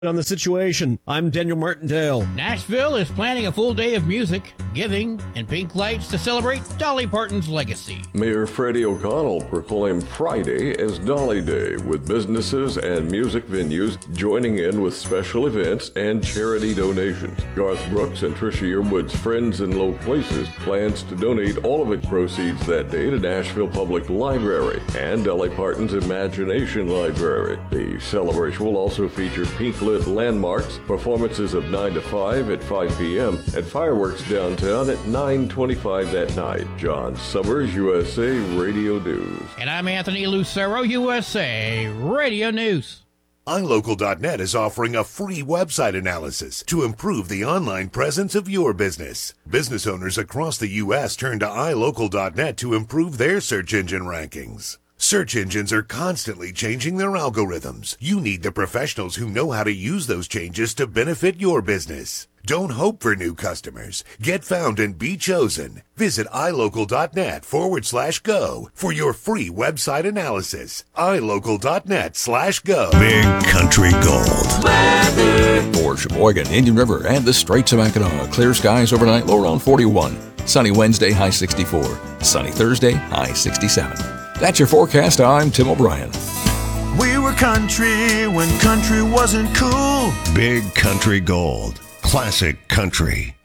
On the situation, I'm Daniel Martindale. Nashville is planning a full day of music, giving, and pink lights to celebrate Dolly Parton's legacy. Mayor Freddie O'Connell proclaimed Friday as Dolly Day, with businesses and music venues joining in with special events and charity donations. Garth Brooks and Trisha Yearwood's Friends in Low Places plans to donate all of its proceeds that day to Nashville Public Library and Dolly Parton's Imagination Library. The celebration will also feature pink-lit landmarks, performances of 9 to 5 at 5 p.m., and fireworks downtown at 9:25 that night. John Summers, USA Radio News. And I'm Anthony Lucero, USA Radio News. iLocal.net is offering a free website analysis to improve the online presence of your business. Business owners across the U.S. turn to iLocal.net to improve their search engine rankings. Search engines are constantly changing their algorithms. You need the professionals who know how to use those changes to benefit your business. Don't hope for new customers. Get found and be chosen. Visit iLocal.net/go for your free website analysis. iLocal.net/go. Big Country Gold. For Sheboygan, Indian River, and the Straits of Mackinac. Clear skies overnight, low around 41. Sunny Wednesday, high 64. Sunny Thursday, high 67. That's your forecast. I'm Tim O'Brien. We were country when country wasn't cool. Big Country Gold. Classic country.